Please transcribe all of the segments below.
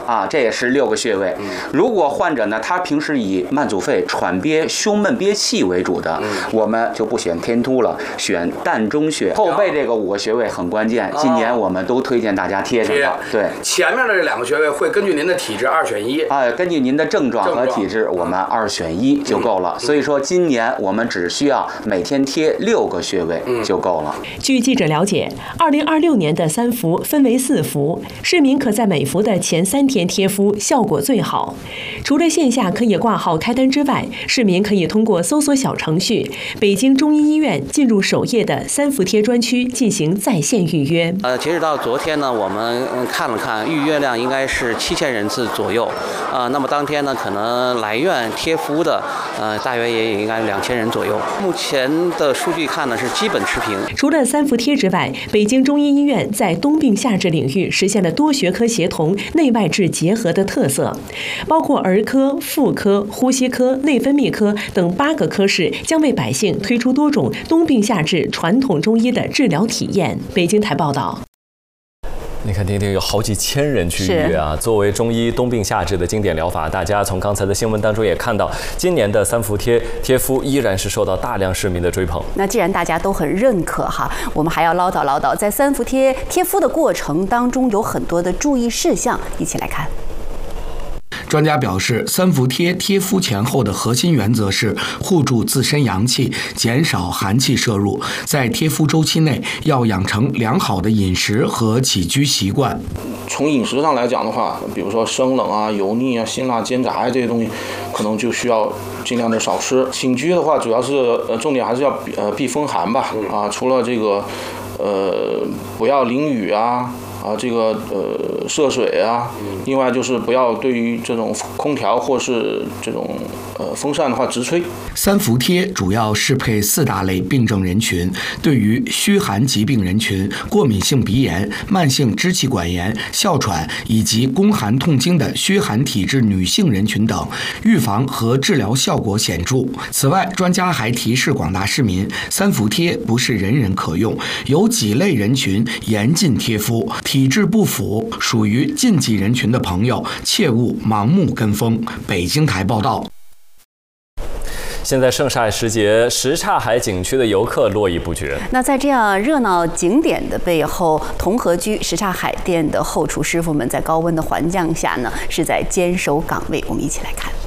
啊，这也是6个穴位。如果患者呢，他平时以慢阻肺、喘憋、胸闷憋气为主的，我们就不选天突了，选膻中穴。后背这个5个穴位很关键，今年我们都推荐大家贴上了。对， 前面的这2个穴位会根据您的体质2选1。 哎，根据您的症状和体质，我们2选1就够了。所以说，今年我们只需要每天贴6个穴位就够了。 据记者了解，2026年的3伏分为4伏，市民可在每伏的前3天贴敷，效果最好。除了线下可以挂号开单之外，市民可以通过搜索小程序“北京中医医院”进入首页的3伏贴专区进行在线预约。 截止到昨天呢，我们看了看，预约量应该是7000人次左右。那么当天呢，可能来院贴敷的，大约也应该2000人左右。目前的数据看呢，是基本持平。 除了3伏贴之外，北京中医医院在冬病夏治领域实现了多学科协同、内外治结合的特色，包括儿科、妇科、呼吸科、内分泌科等8个科室，将为百姓推出多种冬病夏治传统中医的治疗体验。北京台报道。 你看，丁丁有好几千人去预约啊！作为中医冬病夏治的经典疗法，大家从刚才的新闻当中也看到，今年的3伏贴敷依然是受到大量市民的追捧。 那既然大家都很认可哈，我们还要唠叨，在3伏贴敷的过程当中有很多的注意事项，一起来看。 专家表示，3伏贴敷前后的核心原则是护住自身阳气，减少寒气摄入。在贴敷周期内，要养成良好的饮食和起居习惯。 从饮食上来讲的话，比如说生冷啊、油腻啊、辛辣、煎炸这些东西，可能就需要尽量的少吃。起居的话，主要是重点还是要避风寒吧。除了这个不要淋雨啊。这个涉水啊，另外就是不要对于这种空调或是这种风扇的话直吹。 3伏贴主要适配4大类病症人群，对于虚寒疾病人群、过敏性鼻炎、慢性支气管炎、哮喘以及宫寒痛经的虚寒体质女性人群等，预防和治疗效果显著。此外，专家还提示广大市民，3伏贴不是人人可用，有几类人群严禁贴敷。体质不符、属于禁忌人群的朋友，切勿盲目跟风。北京台报道。 现在盛夏时节，什刹海景区的游客络绎不绝。 那在这样热闹景点的背后，同和居什刹海店的后厨师傅们在高温的环境下呢，是在坚守岗位。我们一起来看。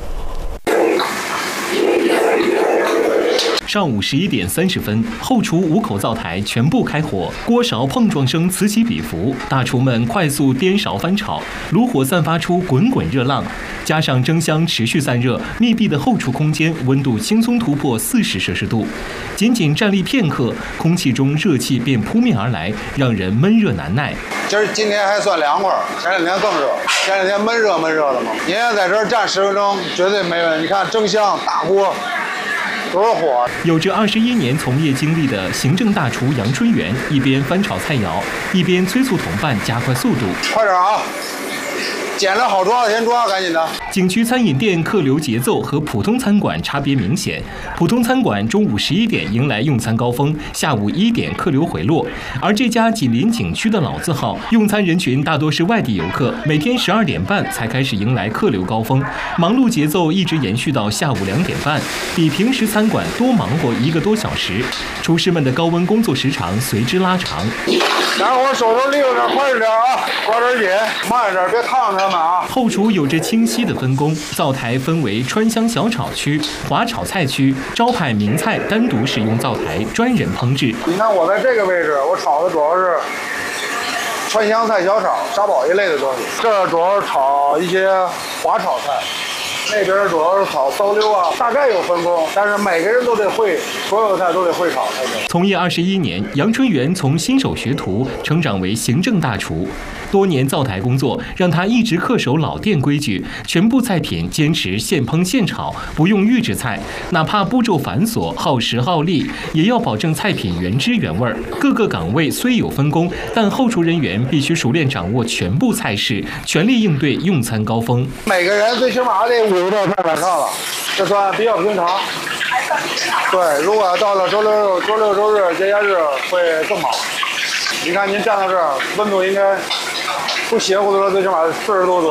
上午11点30分，后厨5口灶台全部开火，锅勺碰撞声此起彼伏，大厨们快速颠勺翻炒，炉火散发出滚滚热浪，加上蒸香持续散热，密闭的后厨空间温度轻松突破40摄氏度。仅仅站立片刻，空气中热气便扑面而来，让人闷热难耐。 今天还算凉快，前2天更热，前2天闷热的嘛。您要在这儿站10分钟，绝对没问题。你看蒸香大锅。多少火！ 有着21年从业经历的行政大厨杨春元，一边翻炒菜肴，一边催促同伴加快速度。 快点啊！捡了好抓的先抓，赶紧的。 景区餐饮店客流节奏和普通餐馆差别明显，普通餐馆中午11点迎来用餐高峰，下午1点客流回落。而这家紧邻景区的老字号，用餐人群大多是外地游客，每天12点半才开始迎来客流高峰，忙碌节奏一直延续到下午2点半，比平时餐馆多忙活1个多小时。厨师们的高温工作时长随之拉长。 大伙手头利落点，快点啊，抓点紧，慢点，别烫着他们啊。 后厨有着清晰的分工，灶台分为川香小炒区、华炒菜区，招牌名菜单独使用灶台，专人烹制。 你看我在这个位置，我炒的主要是川香菜小炒、沙煲一类的东西，这主要是炒一些华炒菜。那边主要是炒糟溜啊，大概有分工，但是每个人都得会，所有的菜都得会炒。 从业21年，杨春元从新手学徒成长为行政大厨，多年灶台工作让他一直恪守老店规矩，全部菜品坚持现烹现炒，不用预制菜，哪怕步骤繁琐、耗时耗力，也要保证菜品原汁原味。各个岗位虽有分工，但后厨人员必须熟练掌握全部菜式，全力应对用餐高峰。 每个人最起码得50道菜往上了，这算比较平常。对，如果到了周六、周日节假日会更忙。你看您站到这儿，温度应该不邪乎的说，最起码40度左右。